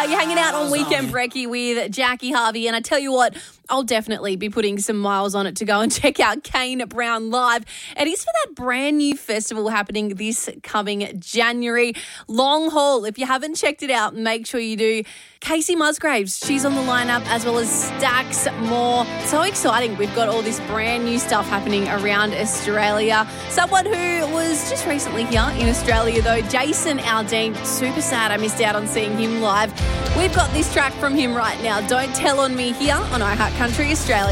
you're hanging out on Weekend Brekkie with Jackie Harvey, and I tell you what, I'll definitely be putting some miles on it to go and check out Kane Brown live. It is for that brand new festival happening this coming January. Long Haul. If you haven't checked it out, make sure you do. Casey Musgraves, she's on the lineup, as well as stacks more. So exciting. We've got all this brand new stuff happening around Australia. Someone who was just recently here in Australia, though, Jason Aldean. Super sad I missed out on seeing him live. We've got this track from him right now, Don't Tell on Me, here on iHeart Country Australia.